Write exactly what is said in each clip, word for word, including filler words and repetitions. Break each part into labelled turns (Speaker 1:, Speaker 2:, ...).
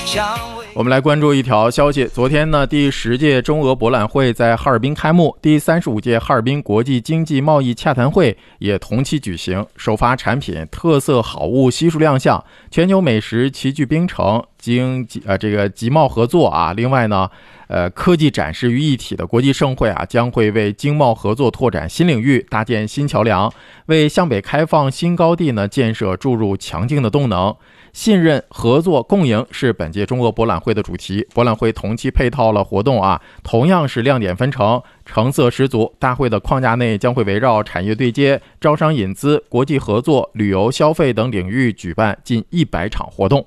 Speaker 1: 我们来关注一条消息，昨天呢，第十届中俄博览会在哈尔滨开幕，第三十五届哈尔滨国际经济贸易洽谈会也同期举行，首发产品、特色好物悉数亮相，全球美食齐聚冰城，经呃这个集贸合作啊，另外呢，呃科技展示于一体的国际盛会啊，将会为经贸合作拓展新领域，搭建新桥梁，为向北开放新高地呢建设注入强劲的动能。信任、合作、共赢是本届中俄博览会的主题。博览会同期配套了活动啊，同样是亮点纷呈，成色十足。大会的框架内将会围绕产业对接、招商引资、国际合作、旅游消费等领域举办近一百场活动。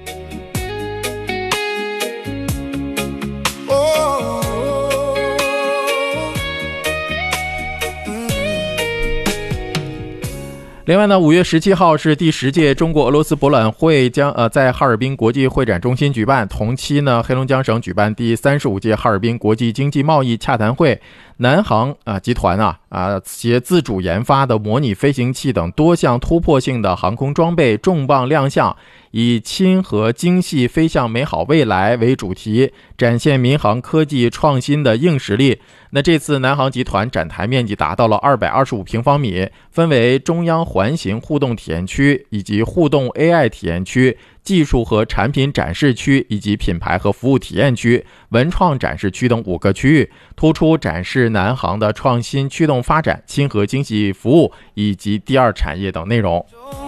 Speaker 1: 另外呢，五月十七号是第十届中国俄罗斯博览会将呃在哈尔滨国际会展中心举办。同期呢，黑龙江省举办第三十五届哈尔滨国际经济贸易洽谈会。南航啊集团啊啊携自主研发的模拟飞行器等多项突破性的航空装备重磅亮相，以亲和精细飞向美好未来为主题，展现民航科技创新的硬实力。那这次南航集团展台面积达到了二百二十五平方米，分为中央环形互动体验区以及互动 A I 体验区、技术和产品展示区以及品牌和服务体验区、文创展示区等五个区域，突出展示南航的创新驱动发展、亲和经济服务以及第二产业等内容。